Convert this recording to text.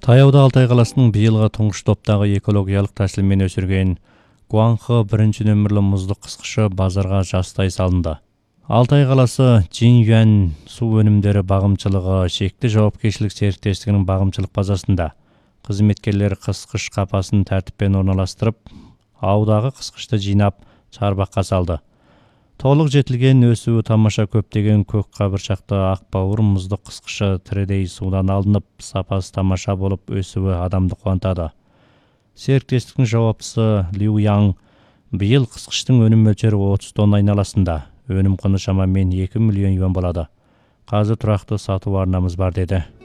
Таяуда Алтай қаласының биылғы тұңғыш топтағы экологиялық тәсілмен өсірген Гуанхэ бірінші нөмірлі мұздық қысқышы базарға жастай салынды. Алтай қаласы Jingyuan су өнімдері бағымшылығы шекті жауапкершілік серіктестігінің бағымшылық базасында қызметкерлер қысқыш қапасын тәртіппен орналастырып, аудағы қысқышты жинап, чарбаққа салды. Толық жетілген өсуі тамаша көптеген көк қабыршақты ақбауыр мұздық қысқышы тірідей судан алынып, сапасы тамаша болып өсуі адамды қуантады. Серіктестіктің жауапшысы Лю Яң биыл қысқыштың өнім мөлшері 30 тонна айналасында, өнім құны шамамен 2 миллион юан болады. Қазір тұрақты сату арнамыз бар деді.